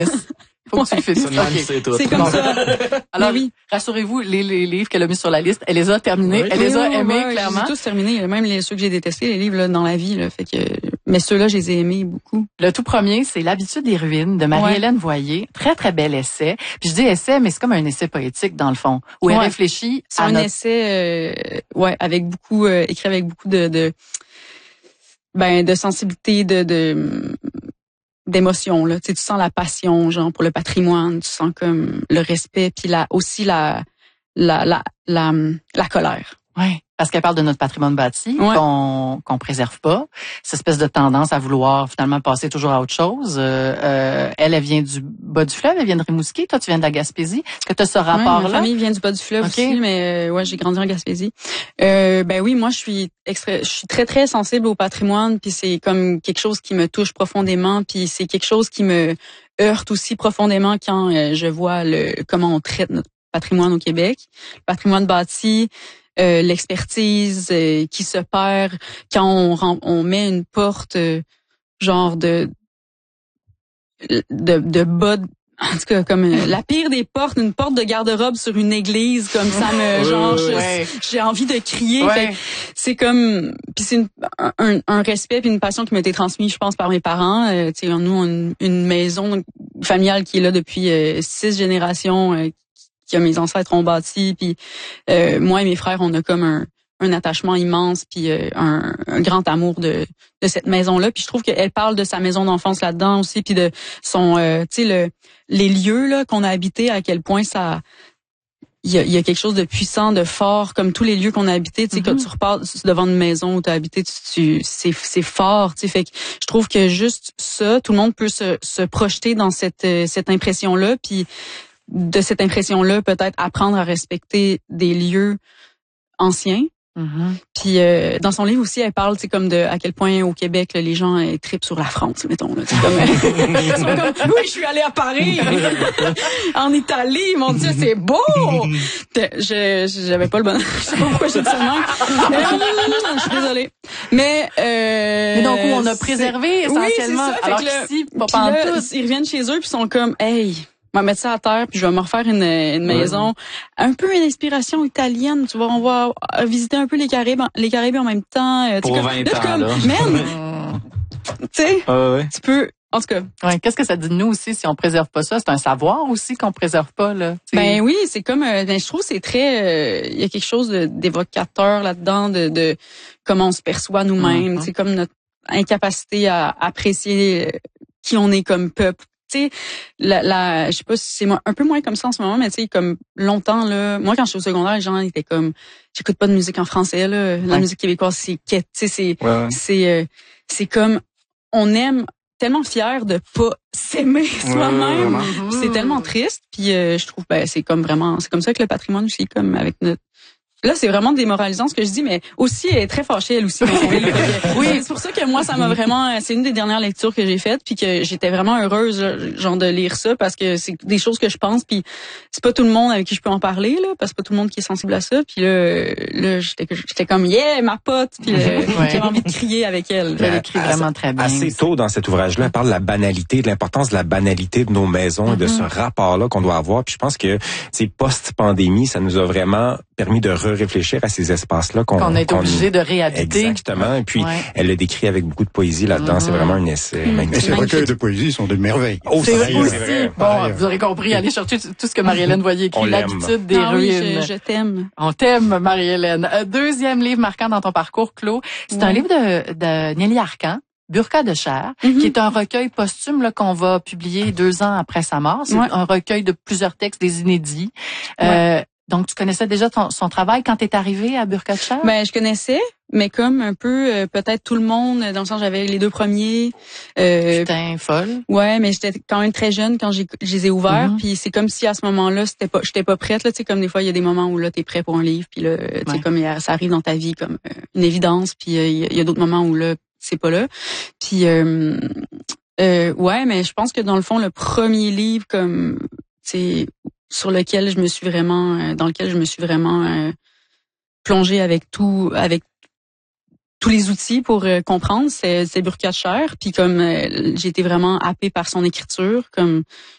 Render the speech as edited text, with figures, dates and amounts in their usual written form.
Faut que tu le fasses. C'est tout. C'est comme ça. Alors, oui. rassurez-vous, les livres qu'elle a mis sur la liste, elle les a terminés, elle les a aimés, clairement. J'ai tous terminés, même ceux que j'ai détestés, les livres là, dans la vie. Là, fait que, mais ceux-là, je les ai aimés beaucoup. Le tout premier, c'est L'habitude des ruines de Marie-Hélène Voyer. Très, très bel essai. Puis je dis essai, mais c'est comme un essai poétique, dans le fond, où elle réfléchit à un essai, avec beaucoup, écrit avec beaucoup de sensibilité, d'émotion, là. Tu sais, tu sens la passion, genre, pour le patrimoine, tu sens comme le respect, puis aussi la colère. Ouais. Parce qu'elle parle de notre patrimoine bâti, qu'on préserve pas. Cette espèce de tendance à vouloir finalement passer toujours à autre chose. Elle vient du bas du fleuve, elle vient de Rimouski. Toi, tu viens de la Gaspésie. Est-ce que tu as ce rapport-là? Ma famille vient du bas du fleuve aussi, mais j'ai grandi en Gaspésie. Oui, moi, je suis très, très sensible au patrimoine, puis c'est comme quelque chose qui me touche profondément, puis c'est quelque chose qui me heurte aussi profondément quand je vois comment on traite notre patrimoine au Québec. Le patrimoine bâti, l'expertise qui se perd quand on met une porte genre de bas, en tout cas comme la pire des portes, une porte de garde-robe sur une église, comme ça me j'ai envie de crier. Fait, c'est comme, puis c'est un respect puis une passion qui m'a été transmise, je pense, par mes parents. Tu sais, nous on a une maison familiale qui est là depuis 6 générations. Que mes ancêtres ont bâti, puis moi et mes frères, on a comme un attachement immense, puis un grand amour de cette maison-là. Puis je trouve qu'elle parle de sa maison d'enfance là-dedans aussi, puis de son, les lieux là qu'on a habités, à quel point ça, il y a quelque chose de puissant, de fort, comme tous les lieux qu'on a habités. Tu sais, quand tu repars devant une maison où tu as habité, c'est fort. Tu sais, fait que je trouve que juste ça, tout le monde peut se projeter dans cette impression-là, puis de cette impression-là, peut-être apprendre à respecter des lieux anciens. Puis dans son livre aussi, elle parle, tu sais, comme de à quel point au Québec là, les gens trippent sur la France, mettons là. Comme, oui, je suis allée à Paris, en Italie, mon Dieu, c'est beau. J'avais pas le bon. Je sais pas pourquoi j'ai dit ça. Je suis désolée. Mais donc on a préservé essentiellement. Oui, c'est ça. Alors qu'ici, ils reviennent chez eux puis sont comme, hey. Je vais mettre ça à terre puis je vais me refaire une maison un peu une inspiration italienne, tu vois, on va visiter un peu les Caraïbes en même temps, pour 20 ans là. Tu sais, tu peux en tout cas. Ouais, qu'est-ce que ça dit de nous aussi si on préserve pas ça? C'est un savoir aussi qu'on préserve pas là. T'sais. Ben oui, c'est comme je trouve que c'est très il y a quelque chose d'évocateur là-dedans de comment on se perçoit nous-mêmes, c'est comme notre incapacité à apprécier qui on est comme peuple. Tu sais, je sais pas si c'est un peu moins comme ça en ce moment, mais tu sais, comme longtemps, là, moi, quand j'étais au secondaire, les gens étaient comme, j'écoute pas de musique en français, là, la musique québécoise, c'est quête, tu sais, c'est comme, on aime tellement fier de pas s'aimer soi-même, c'est tellement triste, puis je trouve, c'est comme vraiment, c'est comme ça que le patrimoine aussi, comme avec notre, là, c'est vraiment démoralisant ce que je dis, mais aussi, elle est très fâchée, elle aussi. Oui, c'est pour ça que moi, ça m'a vraiment... C'est une des dernières lectures que j'ai faites, puis que j'étais vraiment heureuse, genre, de lire ça, parce que c'est des choses que je pense, puis c'est pas tout le monde avec qui je peux en parler, là, parce que c'est pas tout le monde qui est sensible à ça. Puis là j'étais comme, yeah, ma pote, puis j'avais envie de crier avec elle. Elle écrit vraiment très bien. Assez tôt dans cet ouvrage-là, elle parle de la banalité, de l'importance de la banalité de nos maisons et de ce rapport-là qu'on doit avoir. Puis je pense que, c'est post-pandémie, ça nous a vraiment permis de réfléchir à ces espaces-là qu'on est obligé de réhabiter. Exactement. Et puis, elle le décrit avec beaucoup de poésie là-dedans. C'est vraiment un essai magnifique. Ces recueils de poésie sont de merveilles. Oh, c'est vrai aussi. Bon, vous aurez compris. Allez chercher tout ce que Marie-Hélène Voyer écrit, L'habitude des ruines. Oui, je t'aime. On t'aime, Marie-Hélène. Deuxième livre marquant dans ton parcours, Claude. C'est un livre de Nelly Arcan. Burqa de chair, qui est un recueil posthume là qu'on va publier 2 ans après sa mort. C'est un recueil de plusieurs textes, des inédits. Donc, tu connaissais déjà son travail quand t'es arrivée à Burqa de chair? Ben, je connaissais, mais comme un peu, peut-être tout le monde, dans le sens j'avais les 2 premiers. Putain, folle. Ouais, mais j'étais quand même très jeune quand je les ai ouverts, puis c'est comme si à ce moment-là, j'étais pas prête, là, tu sais, comme des fois, il y a des moments où là, t'es prêt pour un livre, puis là, tu sais, comme ça arrive dans ta vie comme une évidence, puis il y a d'autres moments où là, c'est pas là. Puis, mais je pense que dans le fond, le premier livre, comme, tu sais, dans lequel je me suis vraiment plongée avec tous les outils pour comprendre, c'est Burqa de chair. Puis comme j'ai été vraiment happée par son écriture, comme